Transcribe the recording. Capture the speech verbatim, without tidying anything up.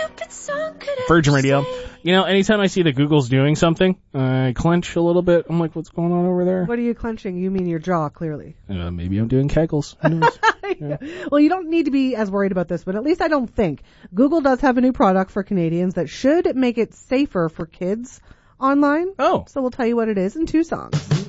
stupid song could I Virgin Radio. say? You know, anytime I see that Google's doing something, I clench a little bit. I'm like, what's going on over there? What are you clenching? You mean your jaw, clearly. Uh, maybe I'm doing kegels. Who knows? Yeah. Well, you don't need to be as worried about this, but at least I don't think. Google does have a new product for Canadians that should make it safer for kids online. Oh. So we'll tell you what it is in two songs.